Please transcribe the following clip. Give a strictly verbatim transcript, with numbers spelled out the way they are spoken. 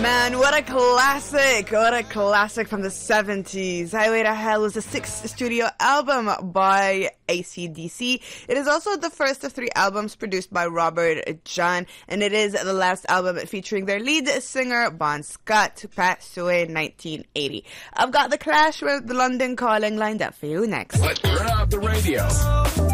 Man, what a classic! What a classic from the seventies. Highway to Hell was the sixth studio album by A C D C. It is also the first of three albums produced by Robert John, and it is the last album featuring their lead singer, Bon Scott, who passed away in nineteen eighty. I've got The Clash with the London Calling lined up for you next. Let's turn up the radio.